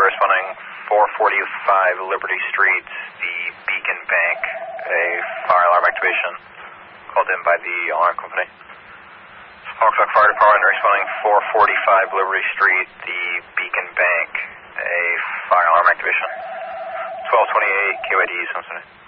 number responding 445 Liberty Street, the Beacon Bank, a fire alarm activation called in by the alarm company. Hawksbuck Fire Department responding 445 Liberty Street, the Beacon Bank, a fire alarm activation. 1228 KYD, Cincinnati.